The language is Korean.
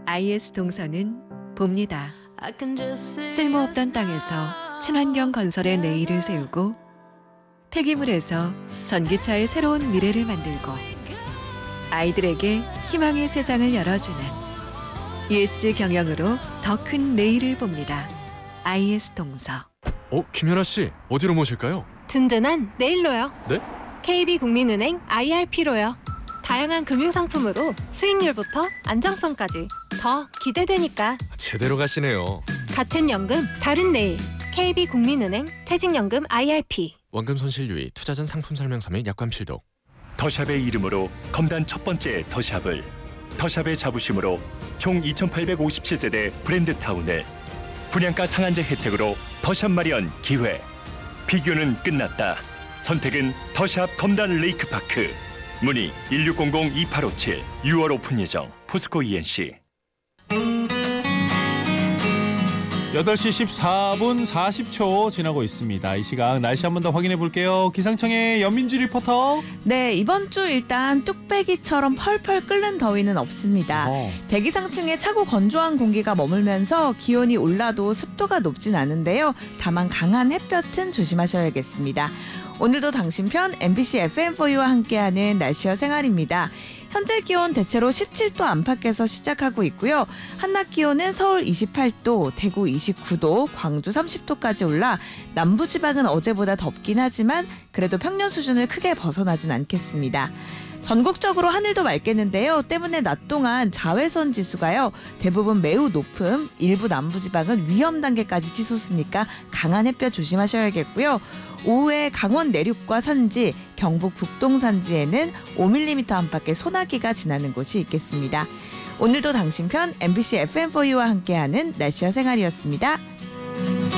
IS 동서는 봅니다. 쓸모없던 땅에서 친환경 건설의 내일을 세우고 폐기물에서 전기차의 새로운 미래를 만들고 아이들에게 희망의 세상을 열어주는 ESG 경영으로 더 큰 내일을 봅니다. IS 동서. 김연아 씨, 어디로 모실까요? 든든한 내일로요. 네? KB국민은행 IRP로요. 다양한 금융상품으로 수익률부터 안정성까지 더 기대되니까. 제대로 가시네요. 같은 연금, 다른 내일. KB국민은행 퇴직연금 IRP. 원금 손실 유의, 투자 전 상품 설명서 및 약관 필독. 더샵의 이름으로 검단 첫 번째 더샵을, 더샵의 자부심으로 총 2,857세대 브랜드 타운을 분양가 상한제 혜택으로 더샵 마련 기회. 비교는 끝났다. 선택은 더샵 검단 레이크파크. 문의 1600-2857. 6월 오픈 예정. 포스코 ENC. 8시 14분 40초 지나고 있습니다. 이 시각 날씨 한 번 더 확인해 볼게요. 기상청의 연민주 리포터. 네, 이번 주 일단 뚝배기처럼 펄펄 끓는 더위는 없습니다. 대기 상층에 차고 건조한 공기가 머물면서 기온이 올라도 습도가 높진 않은데요. 다만 강한 햇볕은 조심하셔야겠습니다. 오늘도 당신 편 MBC FM4U와 함께하는 날씨와 생활입니다. 현재 기온 대체로 17도 안팎에서 시작하고 있고요. 한낮 기온은 서울 28도, 대구 29도, 광주 30도까지 올라 남부지방은 어제보다 덥긴 하지만 그래도 평년 수준을 크게 벗어나진 않겠습니다. 전국적으로 하늘도 맑겠는데요. 때문에 낮 동안 자외선 지수가요. 대부분 매우 높음, 일부 남부지방은 위험 단계까지 치솟으니까 강한 햇볕 조심하셔야겠고요. 오후에 강원 내륙과 산지, 경북 북동 산지에는 5mm 안팎의 소나기가 지나는 곳이 있겠습니다. 오늘도 당신 편 MBC FM4U와 함께하는 날씨와 생활이었습니다.